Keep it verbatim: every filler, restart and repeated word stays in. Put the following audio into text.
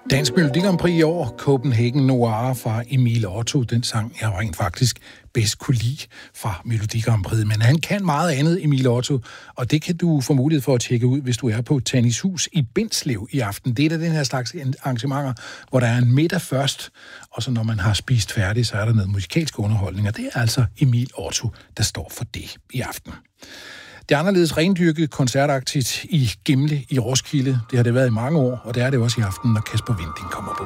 Dansk Melodi Grand Prix i år, Copenhagen Noir fra Emil Otto, den sang jeg rent faktisk bedst kunne lide fra Melodi Grand Prix. Men han kan meget andet, Emil Otto, og det kan du få mulighed for at tjekke ud, hvis du er på Tannis Hus i Bindslev i aften. Det er da den her slags arrangementer, hvor der er en middag først, og så når man har spist færdig, så er der noget musikalsk underholdning, og det er altså Emil Otto, der står for det i aften. Det er anderledes rendyrket koncertaktigt i Gimle i Roskilde. Det har det været i mange år, og det er det også i aften, når Kasper Winding kommer på.